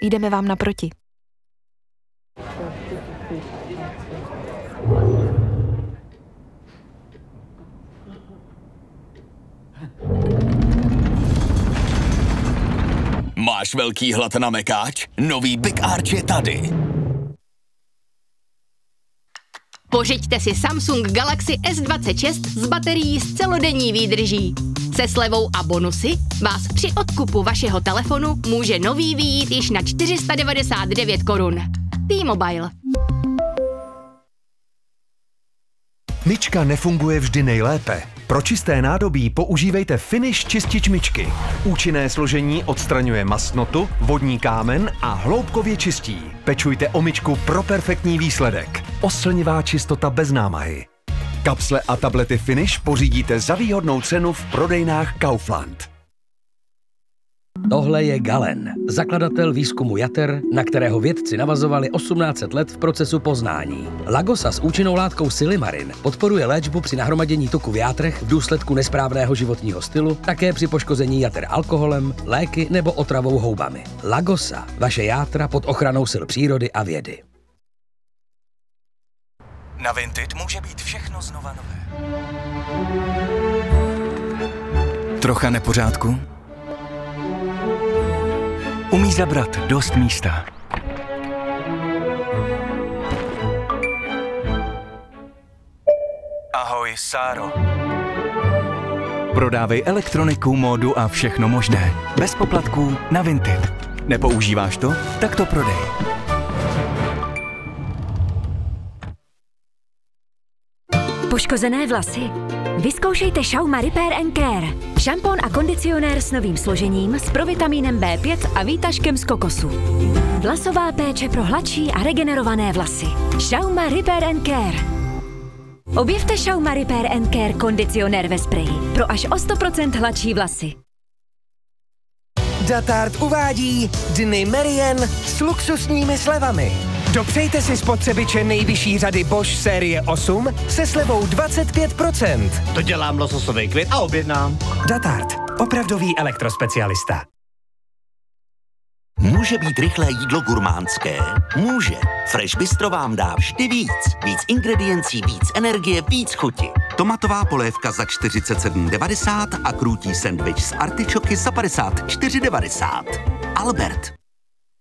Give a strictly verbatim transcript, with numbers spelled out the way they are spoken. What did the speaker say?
jdeme vám naproti. Máš velký hlad na mekáč? Nový Big Arch je tady. Pořiďte si Samsung Galaxy S dvacet šest s baterií s celodenní výdrží. Se slevou a bonusy vás při odkupu vašeho telefonu může nový vyjít již na čtyři sta devadesát devět korun. T-Mobile. Myčka nefunguje vždy nejlépe. Pro čisté nádobí používejte Finish čistič myčky. Účinné složení odstraňuje mastnotu, vodní kámen a hloubkově čistí. Pečujte o myčku pro perfektní výsledek. Oslnivá čistota bez námahy. Kapsle a tablety Finish pořídíte za výhodnou cenu v prodejnách Kaufland. Tohle je Galen, zakladatel výzkumu jater, na kterého vědci navazovali osmnáct set let v procesu poznání. Lagosa s účinnou látkou silimarin podporuje léčbu při nahromadění tuku v játrech v důsledku nesprávného životního stylu, také při poškození jater alkoholem, léky nebo otravou houbami. Lagosa, vaše játra pod ochranou sil přírody a vědy. Na Vinted může být všechno znova nové. Trocha nepořádku? Umí zabrat dost místa. Ahoj, Sáro. Prodávej elektroniku, módu a všechno možné. Bez poplatků na Vinted. Nepoužíváš to? Tak to prodej. Poškozené vlasy? Vyzkoušejte Schauma Repair and Care. Šampon a kondicionér s novým složením, s provitamínem bé pět a výtažkem z kokosu. Vlasová péče pro hladší a regenerované vlasy. Schauma Repair and Care. Objevte Schauma Repair and Care kondicionér ve spreji pro až o sto procent hladší vlasy. Datard uvádí Dny Merian s luxusními slevami. Dopřejte si spotřebiče nejvyšší řady Bosch série osm se slevou dvacet pět procent. To dělám lososový klid a objednám. Datard, opravdový elektrospecialista. Může být rychlé jídlo gurmánské? Může. Fresh Bistro vám dá vždy víc. Víc ingrediencí, víc energie, víc chuti. Tomatová polévka za čtyřicet sedm devadesát a krůtí sendvič z artičoky za padesát čtyři devadesát. Albert.